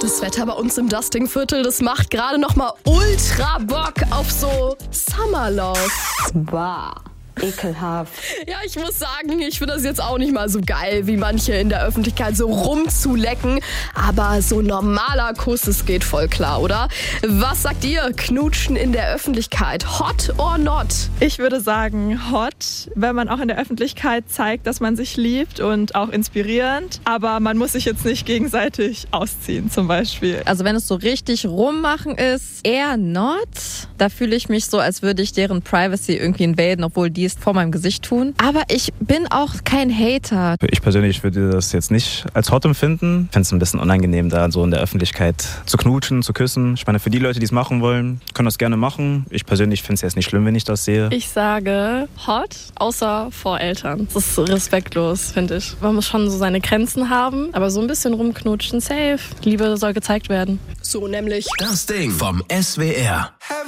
Das Wetter bei uns im Dusting-Viertel, das macht gerade nochmal ultra Bock auf so Summer Love. Bah. Ekelhaft. Ja, ich muss sagen, ich finde das jetzt auch nicht mal so geil, wie manche in der Öffentlichkeit so rumzulecken. Aber so ein normaler Kuss, das geht voll klar, oder? Was sagt ihr? Knutschen in der Öffentlichkeit. Hot or not? Ich würde sagen hot, wenn man auch in der Öffentlichkeit zeigt, dass man sich liebt und auch inspirierend. Aber man muss sich jetzt nicht gegenseitig ausziehen zum Beispiel. Also wenn es so richtig rummachen ist, eher not. Da fühle ich mich so, als würde ich deren Privacy irgendwie invaden, obwohl die es vor meinem Gesicht tun. Aber ich bin auch kein Hater. Ich persönlich würde das jetzt nicht als hot empfinden. Ich finde es ein bisschen unangenehm, da so in der Öffentlichkeit zu knutschen, zu küssen. Ich meine, für die Leute, die es machen wollen, können das gerne machen. Ich persönlich finde es jetzt nicht schlimm, wenn ich das sehe. Ich sage hot, außer vor Eltern. Das ist respektlos, finde ich. Man muss schon so seine Grenzen haben, aber so ein bisschen rumknutschen, safe. Liebe soll gezeigt werden. So nämlich Das Ding vom SWR.